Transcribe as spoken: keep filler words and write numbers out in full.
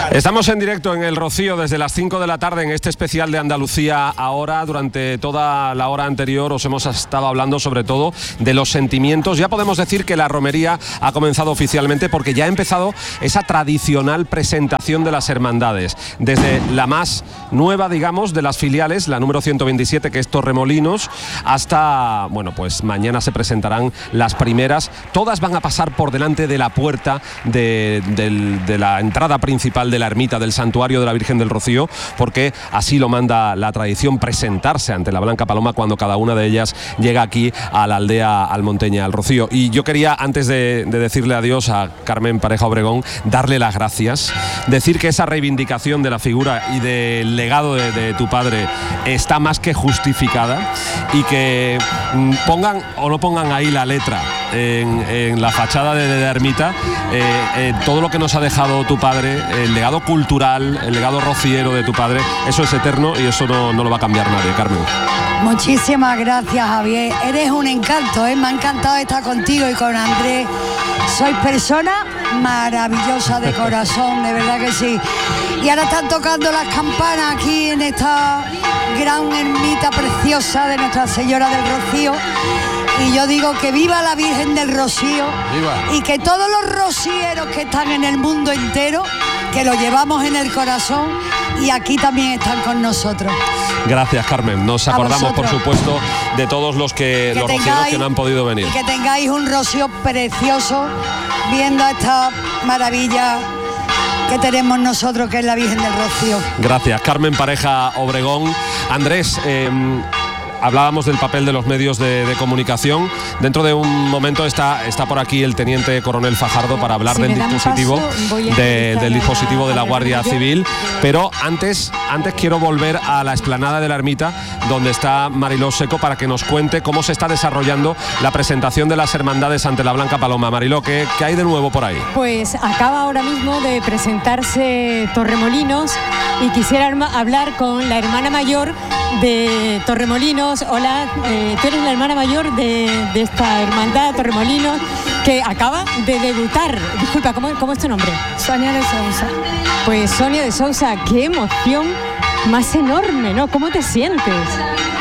Estamos en directo en El Rocío desde las cinco de la tarde en este especial de Andalucía Ahora. Durante toda la hora anterior os hemos estado hablando sobre todo de los sentimientos. Ya podemos decir que la romería ha comenzado oficialmente porque ya ha empezado esa tradicional presentación de las hermandades. Desde la más nueva, digamos, de las filiales, la número ciento veintisiete, que es Torremolinos, hasta, bueno, pues mañana se presentarán las primeras. Todas van a pasar por delante de la puerta de, de, de la entrada principal de la ermita del santuario de la Virgen del Rocío, porque así lo manda la tradición, presentarse ante la Blanca Paloma cuando cada una de ellas llega aquí a la aldea almonteña, al Rocío. Y yo quería, antes de, de decirle adiós a Carmen Pareja Obregón, darle las gracias, decir que esa reivindicación de la figura y del legado de, de tu padre está más que justificada, y que pongan o no pongan ahí la letra en, en la fachada de, de la ermita, eh, eh, todo lo que nos ha dejado tu padre, el legado cultural, el legado rociero de tu padre, eso es eterno y eso no, no lo va a cambiar nadie. Carmen. Muchísimas gracias, Javier. Eres un encanto, ¿eh? Me ha encantado estar contigo y con Andrés. Sois persona maravillosa de corazón, de verdad que sí. Y ahora están tocando las campanas aquí en esta gran ermita preciosa de Nuestra Señora del Rocío. Y yo digo que viva la Virgen del Rocío. ¡Viva! Y que todos los rocieros que están en el mundo entero, que lo llevamos en el corazón y aquí también están con nosotros. Gracias, Carmen. Nos acordamos, por supuesto, de todos los que, que los tengáis, rocieros que no han podido venir. Y que tengáis un rocío precioso viendo esta maravilla que tenemos nosotros, que es la Virgen del Rocío. Gracias, Carmen Pareja Obregón. Andrés, eh, hablábamos del papel de los medios de, de comunicación. Dentro de un momento está, está por aquí el teniente coronel Fajardo para hablar si del dispositivo paso, de, del dispositivo de la Guardia Civil. Pero antes, antes quiero volver a la explanada de la ermita, donde está Mariló Seco, para que nos cuente cómo se está desarrollando la presentación de las hermandades ante la Blanca Paloma. Mariló, ¿qué, qué hay de nuevo por ahí? Pues acaba ahora mismo de presentarse Torremolinos y quisiera hablar con la hermana mayor de Torremolinos. Hola, eh, tú eres la hermana mayor de, de esta hermandad Torremolinos, que acaba de debutar. Disculpa, ¿cómo, cómo es tu nombre? Sonia de Sousa. Pues Sonia de Sousa, qué emoción más enorme, ¿no? ¿Cómo te sientes?